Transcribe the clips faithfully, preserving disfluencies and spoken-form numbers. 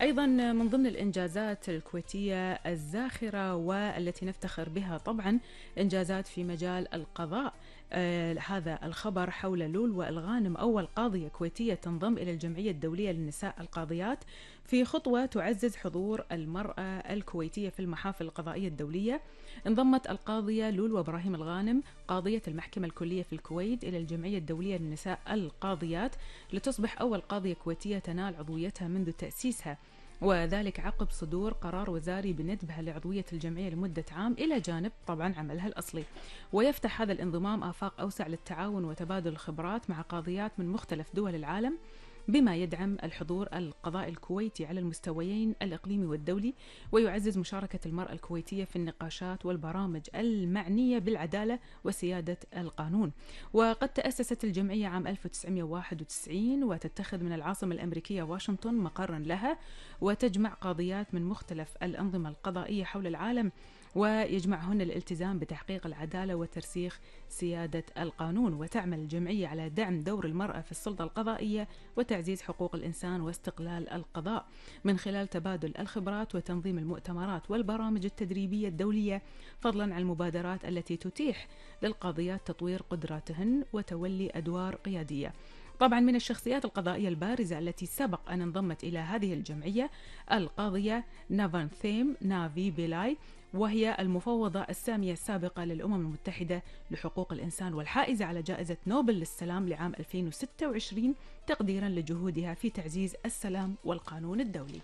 أيضا من ضمن الإنجازات الكويتية الزاخرة والتي نفتخر بها طبعا إنجازات في مجال القضاء. آه هذا الخبر حول لولو الغانم، أول قاضية كويتية تنضم إلى الجمعية الدولية للنساء القاضيات، في خطوة تعزز حضور المرأة الكويتية في المحافل القضائية الدولية. انضمت القاضية لولو إبراهيم الغانم قاضية المحكمة الكلية في الكويت إلى الجمعية الدولية للنساء القاضيات، لتصبح أول قاضية كويتية تنال عضويتها منذ تأسيسها، وذلك عقب صدور قرار وزاري بندبها لعضوية الجمعية لمدة عام إلى جانب طبعا عملها الأصلي. ويفتح هذا الانضمام آفاق أوسع للتعاون وتبادل الخبرات مع قاضيات من مختلف دول العالم، بما يدعم الحضور القضائي الكويتي على المستويين الإقليمي والدولي، ويعزز مشاركة المرأة الكويتية في النقاشات والبرامج المعنية بالعدالة وسيادة القانون. وقد تأسست الجمعية عام ألف وتسعمئة وواحد وتسعين وتتخذ من العاصمة الأمريكية واشنطن مقرا لها، وتجمع قاضيات من مختلف الأنظمة القضائية حول العالم، ويجمعهن الالتزام بتحقيق العدالة وترسيخ سيادة القانون. وتعمل الجمعية على دعم دور المرأة في السلطة القضائية وتعزيز حقوق الإنسان واستقلال القضاء من خلال تبادل الخبرات وتنظيم المؤتمرات والبرامج التدريبية الدولية، فضلا عن المبادرات التي تتيح للقاضيات تطوير قدراتهن وتولي أدوار قيادية. طبعا من الشخصيات القضائية البارزة التي سبق أن انضمت إلى هذه الجمعية القاضية نافانثيم نافي بيلاي، وهي المفوضة السامية السابقة للأمم المتحدة لحقوق الإنسان والحائزة على جائزة نوبل للسلام لعام ألفين وستة وعشرين، تقديرا لجهودها في تعزيز السلام والقانون الدولي.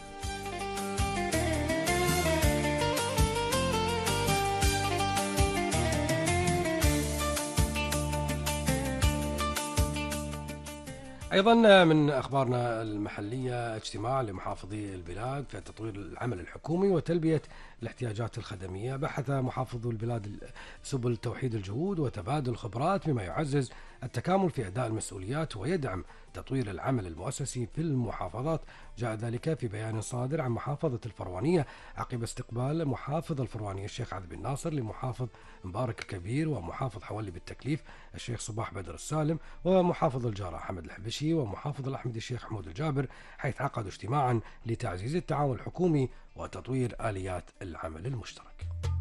أيضا من أخبارنا المحلية، اجتماع لمحافظي البلاد في تطوير العمل الحكومي وتلبية الاحتياجات الخدمية. بحث محافظو البلاد سبل توحيد الجهود وتبادل الخبرات بما يعزز التكامل في أداء المسؤوليات ويدعم تطوير العمل المؤسسي في المحافظات. جاء ذلك في بيان صادر عن محافظة الفروانية عقب استقبال محافظ الفروانية الشيخ عذب بن ناصر لمحافظ مبارك الكبير ومحافظ حولي بالتكليف الشيخ صباح بدر السالم ومحافظ الجارة حمد الحبشي ومحافظ الأحمدي الشيخ حمود الجابر، حيث عقدوا اجتماعا لتعزيز التعاون الحكومي وتطوير آليات العمل المشترك.